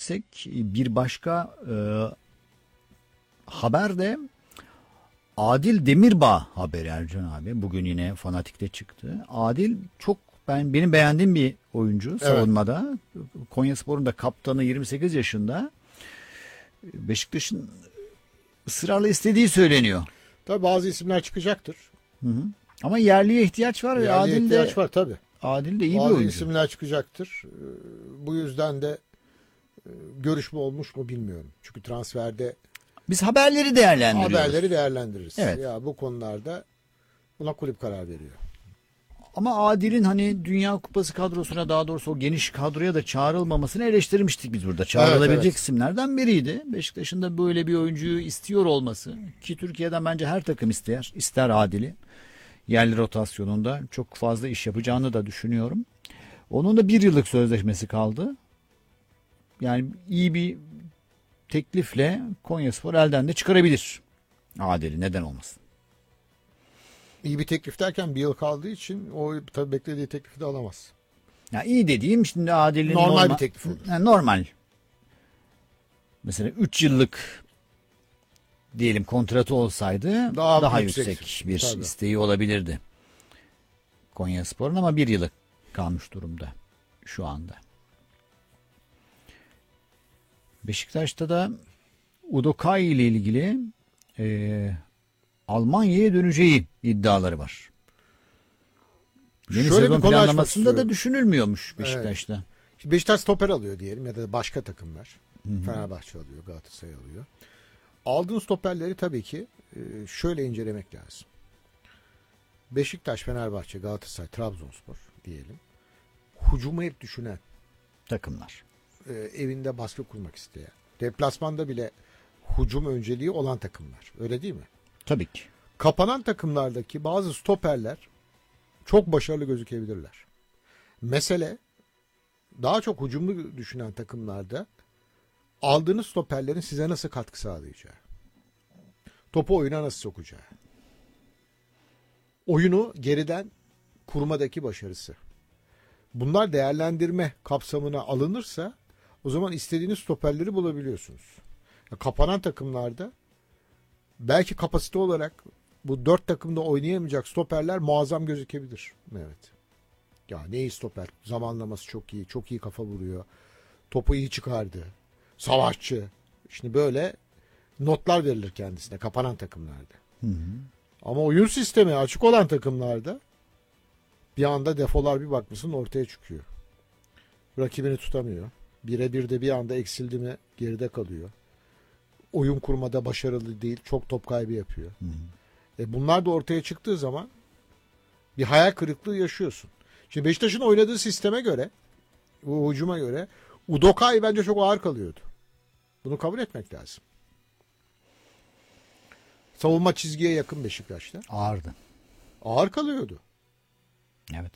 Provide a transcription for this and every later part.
yüksek. Bir başka haber de Adil Demirbağ haberi Ercan abi. Bugün yine Fanatik'te çıktı. Adil çok benim beğendiğim bir oyuncu savunmada. Konyaspor'un da kaptanı, 28 yaşında. Beşiktaş'ın ısrarla istediği söyleniyor. Tabii bazı isimler çıkacaktır. Hı hı. Ama yerliye ihtiyaç var. Yerliye ihtiyaç var tabii. Adil de iyi bazı bir oyuncu. isimler çıkacaktır. Bu yüzden de görüşme olmuş mu bilmiyorum. Çünkü transferde biz haberleri değerlendiririz. Evet. Ya bu konularda buna kulüp karar veriyor. Ama Adil'in hani Dünya Kupası kadrosuna, daha doğrusu o geniş kadroya da çağrılmamasını eleştirmiştik biz burada. Çağrılabilecek isimlerden biriydi. Beşiktaş'ın da böyle bir oyuncuyu istiyor olması, ki Türkiye'den bence her takım ister Adil'i. Yerli rotasyonunda çok fazla iş yapacağını da düşünüyorum. Onun da 1 yıllık sözleşmesi kaldı. Yani iyi bir teklifle Konyaspor elden de çıkarabilir Adil'i, neden olmasın. İyi bir teklif derken 1 yıl kaldığı için o tabii beklediği teklifi de alamaz. Ya iyi dediğim şimdi Adil'in normal bir teklif olur. Yani normal. Mesela 3 yıllık diyelim kontratı olsaydı daha yüksek bir isteği olabilirdi Konyaspor'un, ama 1 yıllık kalmış durumda şu anda. Beşiktaş'ta da Udokai ile ilgili Almanya'ya döneceği iddiaları var. Yeni sezon planlamasında da düşünülmüyormuş Beşiktaş'ta. Evet. Beşiktaş stoper alıyor diyelim ya da başka takımlar. Fenerbahçe alıyor, Galatasaray alıyor. Aldığın stoperleri tabii ki şöyle incelemek lazım. Beşiktaş, Fenerbahçe, Galatasaray, Trabzonspor diyelim. Hücumu hep düşünen takımlar. Evinde baskı kurmak isteyen. Deplasmanda bile hücum önceliği olan takımlar. Öyle değil mi? Tabii ki. Kapanan takımlardaki bazı stoperler çok başarılı gözükebilirler. Mesele daha çok hücumlu düşünen takımlarda aldığınız stoperlerin size nasıl katkı sağlayacağı. Topu oyuna nasıl sokacağı. Oyunu geriden kurmadaki başarısı. Bunlar değerlendirme kapsamına alınırsa o zaman istediğiniz stoperleri bulabiliyorsunuz. Kapanan takımlarda belki kapasite olarak bu 4 takımda oynayamayacak stoperler muazzam gözükebilir. Evet. Ya ne iyi stoper. Zamanlaması çok iyi. Çok iyi kafa vuruyor. Topu iyi çıkardı. Savaşçı. Şimdi böyle notlar verilir kendisine kapanan takımlarda. Ama oyun sistemi açık olan takımlarda bir anda defolar bir bakmışsın ortaya çıkıyor. Rakibini tutamıyor. Birebir de bir anda eksildi mi geride kalıyor. Oyun kurmada başarılı değil. Çok top kaybı yapıyor. Bunlar da ortaya çıktığı zaman bir hayal kırıklığı yaşıyorsun. Şimdi Beşiktaş'ın oynadığı sisteme göre, bu hücuma göre Udokai bence çok ağır kalıyordu. Bunu kabul etmek lazım. Savunma çizgiye yakın Beşiktaş'ta. Ağırdı. Ağır kalıyordu. Evet.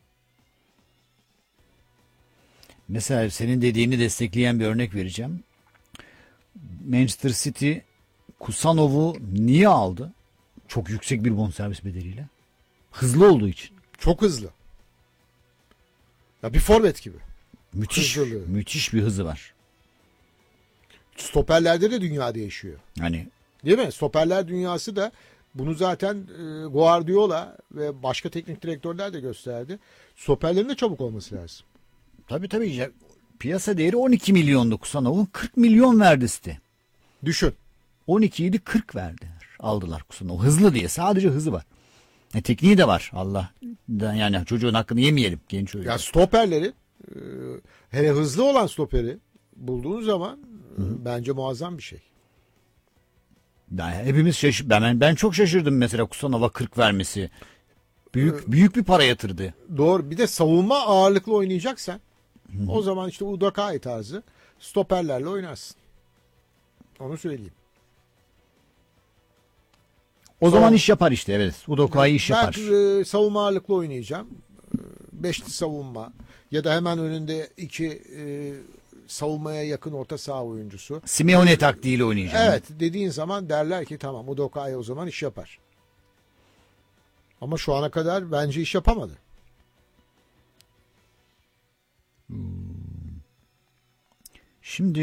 Mesela senin dediğini destekleyen bir örnek vereceğim. Manchester City Kusanov'u niye aldı? Çok yüksek bir bonservis bedeliyle. Hızlı olduğu için. Çok hızlı. Ya bir forvet gibi. Müthiş bir hızı var. Stoperlerde de dünya değişiyor. Hani değil mi? Stoperler dünyası da bunu zaten Guardiola ve başka teknik direktörler de gösterdi. Stoperlerin de çabuk olması lazım. Tabii. Piyasa değeri 12 milyondu Kusanov'un. 40 milyon verdi site. Düşün. 12 idi 40 verdiler. Aldılar Kusanov. Hızlı diye. Sadece hızı var. Tekniği de var. Allah. Yani çocuğun hakkını yemeyelim. Genç oyuncu. Ya stoperleri hele hızlı olan stoperi bulduğun zaman bence muazzam bir şey. Yani hepimiz ben çok şaşırdım mesela Kusanov'a 40 vermesi. Büyük bir para yatırdı. Doğru. Bir de savunma ağırlıklı oynayacaksan o zaman işte Udokai tarzı stoperlerle oynarsın. Onu söyleyeyim. O zaman iş yapar işte, evet. Udokai iş yapar. Ben savunma ağırlıklı oynayacağım. Beşli savunma ya da hemen önünde 2 savunmaya yakın orta saha oyuncusu. Simeone taktiğiyle oynayacağım. Evet dediğin zaman derler ki tamam Udokai o zaman iş yapar. Ama şu ana kadar bence iş yapamadı. Şimdi